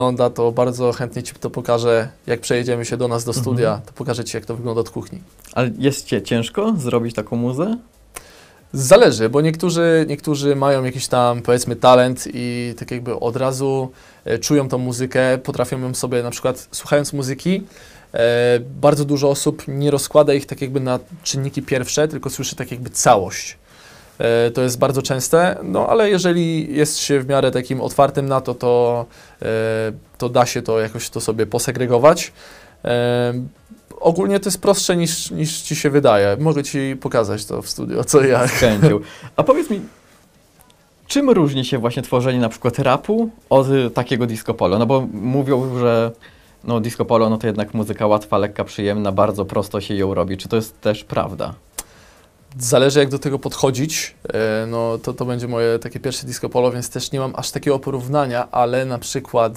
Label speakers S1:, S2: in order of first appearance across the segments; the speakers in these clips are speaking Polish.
S1: wygląda, to bardzo chętnie Ci to pokażę. Jak przejedziemy się do nas do studia, to pokażę Ci, jak to wygląda od kuchni.
S2: Ale jest Cię ciężko zrobić taką muzę?
S1: Zależy, bo niektórzy mają jakiś tam, powiedzmy, talent i tak jakby od razu czują tą muzykę, potrafią ją sobie, na przykład słuchając muzyki, bardzo dużo osób nie rozkłada ich tak jakby na czynniki pierwsze, tylko słyszy tak jakby całość. To jest bardzo częste, no ale jeżeli jest się w miarę takim otwartym na to, to da się to jakoś to sobie posegregować. Ogólnie to jest prostsze niż Ci się wydaje. Mogę Ci pokazać to w studio, co ja.
S2: Z chęcią. A powiedz mi, czym różni się właśnie tworzenie na przykład rapu od takiego disco polo? No bo mówią, że no disco polo no to jednak muzyka łatwa, lekka, przyjemna, bardzo prosto się ją robi. Czy to jest też prawda?
S1: Zależy, jak do tego podchodzić. No to będzie moje takie pierwsze disco polo, więc też nie mam aż takiego porównania, ale na przykład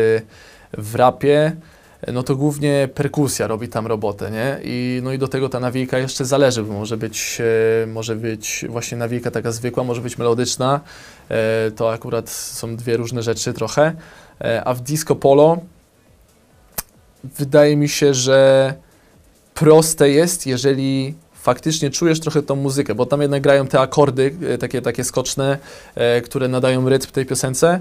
S1: w rapie no to głównie perkusja robi tam robotę, nie? No i do tego ta nawijka jeszcze zależy, bo może być właśnie nawijka taka zwykła, może być melodyczna. To akurat są dwie różne rzeczy trochę. A w disco polo wydaje mi się, że proste jest, jeżeli faktycznie czujesz trochę tą muzykę, bo tam jednak grają te akordy, takie skoczne, które nadają rytm tej piosence.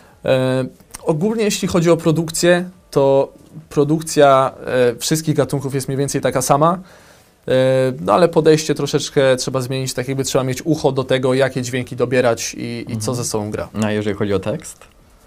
S1: Ogólnie jeśli chodzi o produkcję, to produkcja wszystkich gatunków jest mniej więcej taka sama, no ale podejście troszeczkę trzeba zmienić, tak jakby trzeba mieć ucho do tego, jakie dźwięki dobierać i co ze sobą gra.
S2: A jeżeli chodzi o tekst?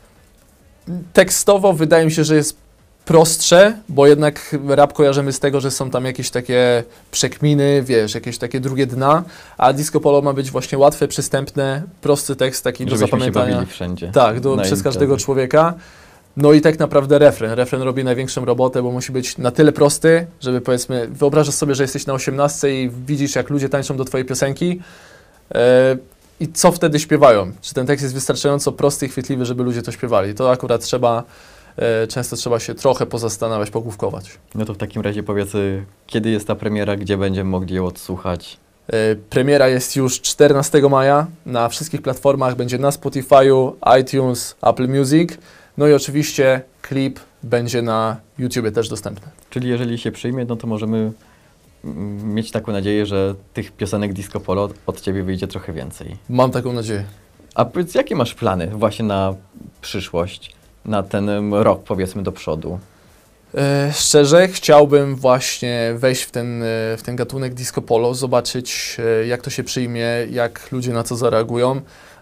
S1: Tekstowo wydaje mi się, że jest prostsze, bo jednak rap kojarzymy z tego, że są tam jakieś takie przekminy, wiesz, jakieś takie drugie dna, a disco polo ma być właśnie łatwe, przystępne, prosty tekst taki do zapamiętania.
S2: Się bawili wszędzie.
S1: Tak, przez każdego człowieka. No i tak naprawdę refren robi największą robotę, bo musi być na tyle prosty, żeby powiedzmy, wyobrażasz sobie, że jesteś na 18 i widzisz, jak ludzie tańczą do twojej piosenki i co wtedy śpiewają. Czy ten tekst jest wystarczająco prosty i chwytliwy, żeby ludzie to śpiewali. To akurat często trzeba się trochę pozastanawiać, pogłówkować.
S2: No to w takim razie powiedz, kiedy jest ta premiera, gdzie będziemy mogli ją odsłuchać?
S1: Premiera jest już 14 maja na wszystkich platformach, będzie na Spotify'u, iTunes, Apple Music. No i oczywiście klip będzie na YouTubie też dostępny.
S2: Czyli jeżeli się przyjmie, no to możemy mieć taką nadzieję, że tych piosenek disco polo od Ciebie wyjdzie trochę więcej.
S1: Mam taką nadzieję.
S2: A powiedz, jakie masz plany właśnie na przyszłość, na ten rok powiedzmy do przodu?
S1: Szczerze chciałbym właśnie wejść w ten gatunek disco polo, zobaczyć jak to się przyjmie, jak ludzie na to zareagują.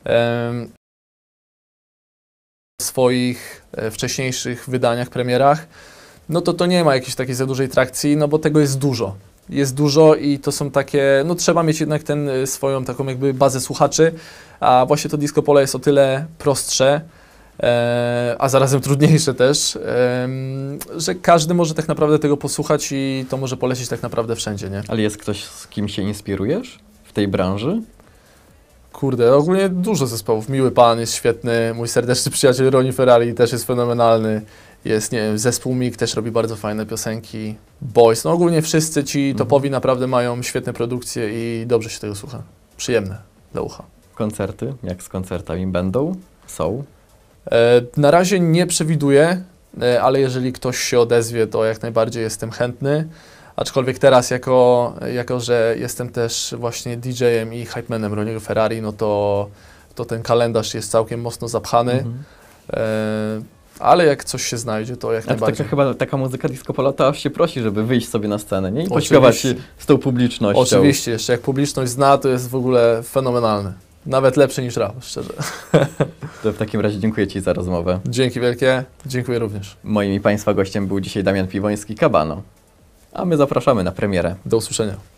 S1: W swoich wcześniejszych wydaniach, premierach, no to nie ma jakiejś takiej za dużej trakcji, no bo tego jest dużo. Jest dużo i to są takie, no trzeba mieć jednak swoją taką jakby bazę słuchaczy, a właśnie to disco polo jest o tyle prostsze, a zarazem trudniejsze też, że każdy może tak naprawdę tego posłuchać i to może polecieć tak naprawdę wszędzie, nie?
S2: Ale jest ktoś, z kim się inspirujesz w tej branży?
S1: Kurde, ogólnie dużo zespołów. Miły Pan jest świetny, mój serdeczny przyjaciel Ronnie Ferrari też jest fenomenalny. Jest, nie wiem, zespół MIG też robi bardzo fajne piosenki. Boys, no ogólnie wszyscy ci topowi naprawdę mają świetne produkcje i dobrze się tego słucha. Przyjemne dla ucha.
S2: Koncerty? Jak z koncertami będą? Są?
S1: Na razie nie przewiduję, ale jeżeli ktoś się odezwie, to jak najbardziej jestem chętny. Aczkolwiek teraz, jako że jestem też właśnie DJ-em i hypemanem Ronniego Ferrari, no to ten kalendarz jest całkiem mocno zapchany. Ale jak coś się znajdzie, to jak najbardziej.
S2: Chyba taka muzyka disco polo to aż się prosi, żeby wyjść sobie na scenę, nie? I pośpiewać z tą publicznością.
S1: Oczywiście, jeszcze jak publiczność zna, to jest w ogóle fenomenalne. Nawet lepszy niż rap, szczerze.
S2: To w takim razie dziękuję Ci za rozmowę.
S1: Dzięki wielkie, dziękuję również.
S2: Moim i Państwa gościem był dzisiaj Damian Piwoński, Kabano. A my zapraszamy na premierę.
S1: Do usłyszenia.